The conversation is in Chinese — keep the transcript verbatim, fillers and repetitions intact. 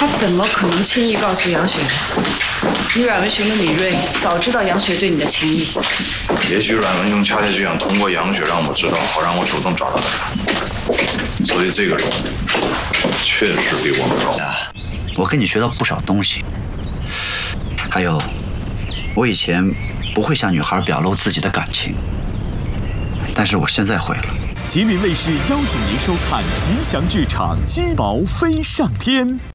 他怎么可能轻易告诉杨雪？你阮文雄的敏锐早知道杨雪对你的情谊。 也许阮文雄恰恰就想通过杨雪让我知道，好让我主动找到他。所以这个人确实比我们高。 啊，我跟你学到不少东西。还有，我以前不会向女孩表露自己的感情，但是我现在会了。 吉林卫视邀请您收看吉祥剧场《鸡毛飞上天》。